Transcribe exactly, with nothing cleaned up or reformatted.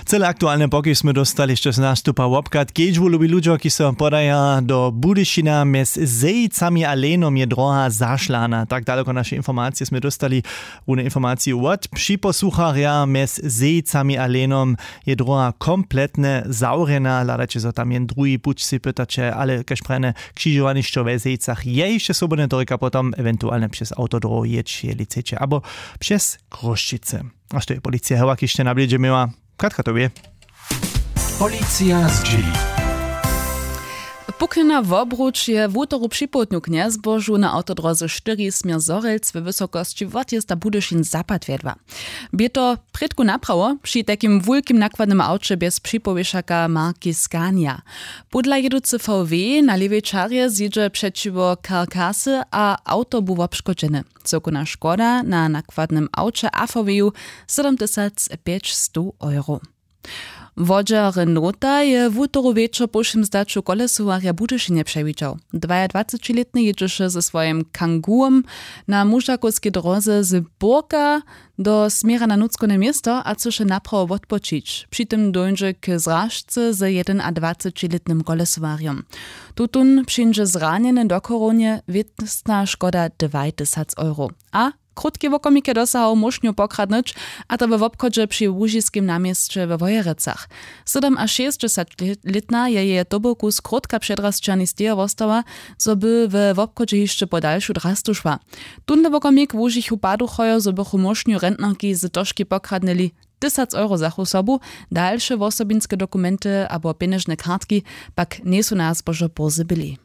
Cele aktualne boki sme dostali ešte z nástupa obkat. Keďžbu lubi ľuďo, ki sa podaja do Budyšina mes Zejcami a Lenom je droha zašlána. Tak daleko naše informácie sme dostali une informáciu od připoslucharja mes Zejcami a Lenom je droha kompletne zaurena. Ladače sa tam jen druhý buď si pytače, ale kašprene křižovanišťo ve Zejcach je ešte sobodne dorika potom eventuálne přes autodrohu ječ je liceče, abo přes Kroščice. A što je policija Hewa kište nabliže miła. Katka to wie. Policja z G. Pukina wobruč je w útoru připutnju knjezbožu na autodroze štyri směr Zorelc w wysokości dwadzieścia Budyšin zapadwiedła. Bie to predku naprawo przy takim wulkim nakładnym aucie bez připowieszaka marki Scania. Podla jeducy V W na lewej czarje zjedzie przeciwko karkasy, a auto było obszkodzone. Cokona szkoda na nakładnym aucie A V W siedem tysięcy pięćset euro. Wodzia Renota je w útoru wieczór po všim zdaczu kolesowarja Budyšinie przewidział. dwudziestoletni jedziеше ze swoim kanguom na mużakowskiej drodze z Borka do smiera na Nuckone miasto, a cože naprawo odpočić. Przy tym dojdzie k zrażce z dwudziestoletnim kolesowarjem. Tutun przyjdzie zranjeny do koronie, wietna szkoda dwa tysiące euro. A krótkie wokomike dosahał muszniu pokradnąć, a to w obchodzie przy Łużiskim namieście we Wojerecach. siedem a sześćdziesiątletna je je tobokus krótka przedrasczani stieja wostała, zo by w obchodzie jeszcze po dalszą drastu szła. Tunle wokomik w Łužichu paduchojo, zo bychu muszniu rentnerki z tożki pokradnęli tysiąc euro za osobu, dalsze osobinske dokumenty albo pieniężne kartki pak nie są na zbożo pozy byli.